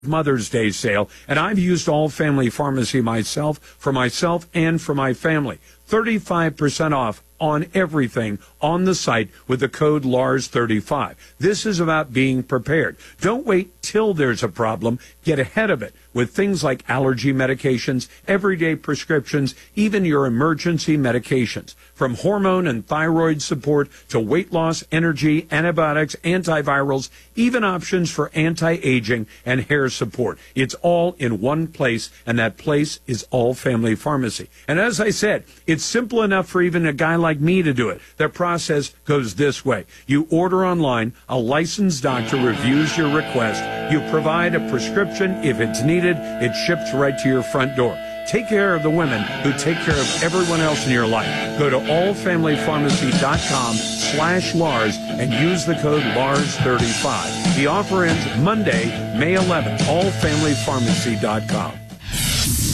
Mother's Day sale, and I've used All Family Pharmacy myself and for my family. 35% off on everything on the site with the code LARS35. This is about being prepared. Don't wait till there's a problem. Get ahead of it with things like allergy medications, everyday prescriptions, even your emergency medications. From hormone and thyroid support to weight loss, energy, antibiotics, antivirals, even options for anti-aging and hair support. It's all in one place, and that place is All Family Pharmacy. And as I said, it's simple enough for even a guy like me to do it. Their process goes this way. You order online, a licensed doctor reviews your request, you provide a prescription if it's needed, it ships right to your front door. Take care of the women who take care of everyone else in your life. Go to allfamilypharmacy.com/Lars and use the code LARS35. The offer ends Monday, May 11th. Allfamilypharmacy.com.